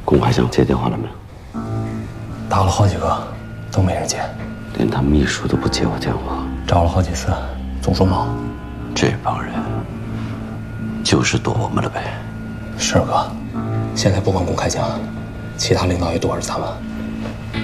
龚海祥接电话了没有？ 打了好几个，都没人接， 连他秘书都不接我电话， 找了好几次，总说忙。 这帮人就是躲我们了呗。 是哥，现在不光龚海祥，其他领导也躲着咱们。